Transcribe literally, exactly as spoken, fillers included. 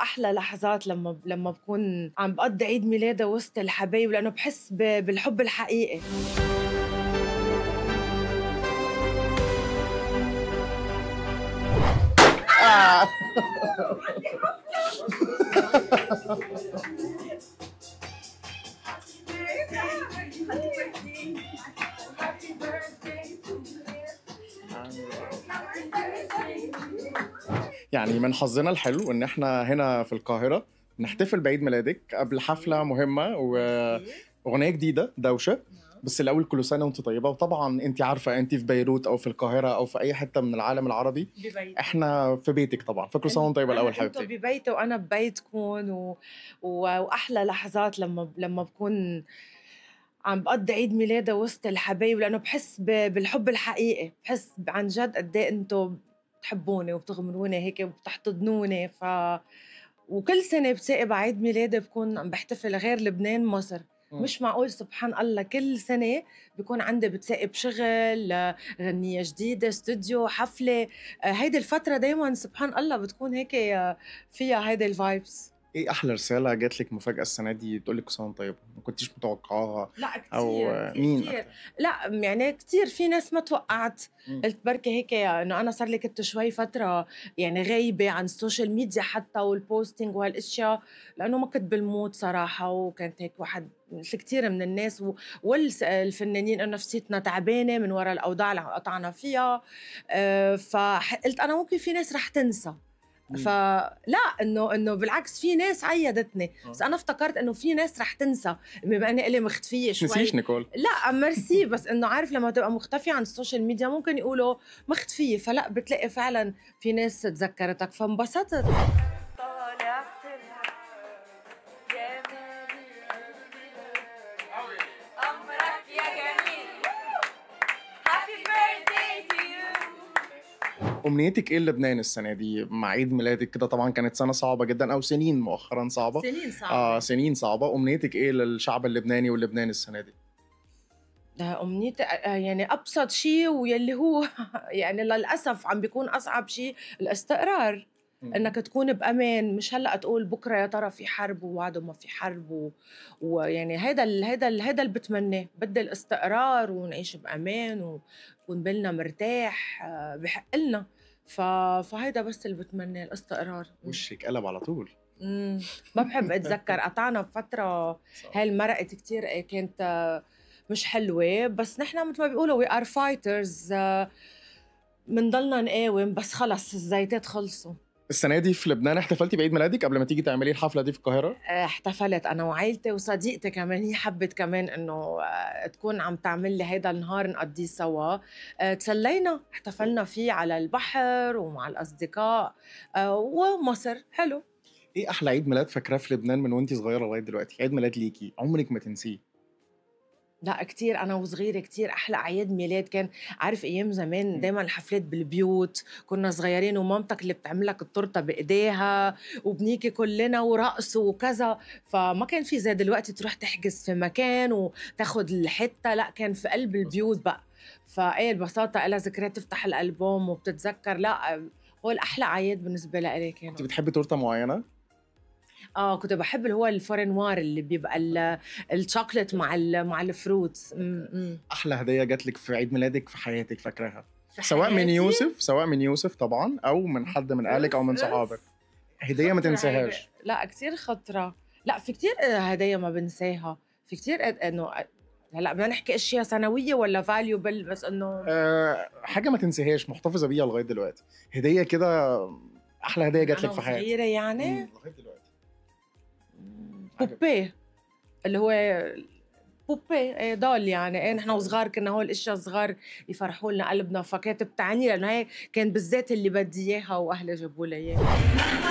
أحلى لحظات لما لما بكون عم بقضي عيد ميلادي وسط الحبايب، لأنه بحس ب- بالحب الحقيقي. آه. يعني من حظنا الحلو ان احنا هنا في القاهرة نحتفل بعيد ميلادك قبل حفلة مهمة واغنية جديدة دوشة. بس الاول كل سنة وانت طيبة، وطبعا انت عارفة انت في بيروت او في القاهرة او في اي حتة من العالم العربي، ببيتي احنا في بيتك طبعا، فكل سنة وانت طيبة الاول انتوا حبيبتي. ببيتي وانا ببيتكم و... و... واحلى لحظات لما لما بكون عم بقضي عيد ميلادي وسط الحبايب، لانه بحس ب... بالحب الحقيقي، بحس عن جد قد ايه انتم بتحبوني وبتغمروني هيك وبتحتضنوني. ف وكل سنه بتلاقي بعيد ميلادي بكون عم بحتفل غير لبنان مصر. مم. مش معقول سبحان الله كل سنة بيكون عندي بتلاقي بشغل آه، غنية جديدة، استوديو، حفلة. آه، هيدي الفترة دايما سبحان الله بتكون هيك آه، فيها هيدي الفايبس. ايه احلى رسالة جات لك مفاجأة السنة دي تقول لك كل سنة وانت طيبة ما كنتيش متوقعاها؟ لا او كتير مين كتير. اكتر؟ لا يعني كتير في ناس ما توقعت. مم. قلت بركي هيك انه انا صار لي كنت شوي فتره يعني غايبه عن السوشيال ميديا حتى والبوستينج وهالاشياء، لانه ما كنت بالمود صراحه، وكانت هيك واحد مثل كتير من الناس والفنانين انه نفسيتنا تعبانه من وراء الاوضاع اللي قطعنا فيها. أه فقلت انا ممكن في ناس رح تنسى. مم. فلا انه انه بالعكس في ناس عيدتني، آه. بس انا افتكرت انه في ناس رح تنسى بما اني إلي مختفيه شوي. نسيش نيكول. لا ميرسي، بس انه عارف لما تبقى مختفيه عن السوشيال ميديا ممكن يقولوا مختفيه، فلا بتلاقي فعلا في ناس تذكرتك، فانبسطت. طالع أمرك يا جميل. Happy birthday to you. امنيتك ايه لبنان السنة دي مع عيد ميلادك كده؟ طبعا كانت سنة صعبة جدا او سنين مؤخرا صعبة. سنين صعبة. اه سنين صعبة. امنيتك ايه للشعب اللبناني واللبنان السنة دي؟ ده أمنيتي آه، يعني أبسط شيء واللي هو يعني للأسف عم بيكون أصعب شيء الاستقرار. مم. انك تكون بامان، مش هلا تقول بكره يا ترى في حرب ووعده ما في حرب و... ويعني هيدا ال... هيدا ال... هيدا اللي بتمناه. بدي الاستقرار ونعيش بامان ويكون بالنا مرتاح، آه، بحق لنا. ف... فهيدا بس اللي بتمناه، الاستقرار. م. وشك قلب على طول. مم. ما بحب اتذكر، قطعنا بفتره صح. هاي المرقت كتير كانت آه، مش حلوه، بس نحن مثل ما بيقولوا وي ار فايترز، بنضلنا نقاوم، بس خلص الزيتات خلصوا. السنة دي في لبنان احتفلتي بعيد ميلادك قبل ما تيجي تعملي الحفلة دي في القاهرة؟ آه، احتفلت انا وعائلتي وصديقتي كمان، هي حبت كمان انه آه، تكون عم تعمل لي هيدا النهار نقضيه سوا. آه، تسلينا، احتفلنا فيه على البحر ومع الاصدقاء. آه، ومصر حلو. ايه احلى عيد ميلاد فاكراه في لبنان من وانتي صغيرة لغاية دلوقتي؟ عيد ميلاد ليكي عمرك ما تنسيه. لا كتير، أنا وصغيرة كتير أحلى أعياد ميلاد كان. عارف أيام زمان دايما الحفلات بالبيوت، كنا صغيرين ومامتك اللي بتعملك التورتة بإيديها وبنيكي كلنا ورقص وكذا. فما كان في زي دلوقتي تروح تحجز في مكان وتاخد الحتة، لا كان في قلب البيوت بقى. فايه البساطة إلها ذكريات، تفتح الألبوم وبتتذكر. لا هو الأحلى عياد بالنسبة لي كانوا. انت بتحبي تورتة معينة؟ اه كنت بحب اللي هو الفورنوار اللي بيبقى ال- الشوكليت مع ال مع الفروتس. م- م. احلى هدية جات لك في عيد ميلادك في حياتك فاكراها؟ في سواء من حياتي؟ يوسف سواء من يوسف طبعا او من حد من اهلك او من أوف، أوف. صحابك. هدية ما خطرة تنساهاش. هيدا. لا كتير خطرة. لا في كتير هدايا ما بنساها، في كتير قد- انه هلا بدنا نحكي اشياء سنوية ولا فاليوبل، بس انه أه حاجة ما تنساهاش محتفظة بيها لغاية دلوقتي، هدية كده، احلى هدية جات انا لك في حياتك. وصغيرة يعني. مم، لغاية دلوقتي. بوبيه، اللي هو بوبي، إيه دول يعني. ايه نحن وصغار كنا هول الاشياء صغار يفرحوا لنا قلبنا، فكانت بتعني لانه هي كان بالذات اللي بدي اياها واهلي جابوا لي اياها.